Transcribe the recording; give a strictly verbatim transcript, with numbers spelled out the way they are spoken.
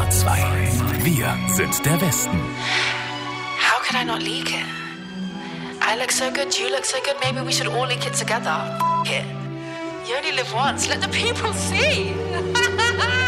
Nummer zwei. Wir sind der Westen. How could I not leak it? I look so good, you look so good, maybe we should all leak it together. F it. You only live once, let the people see.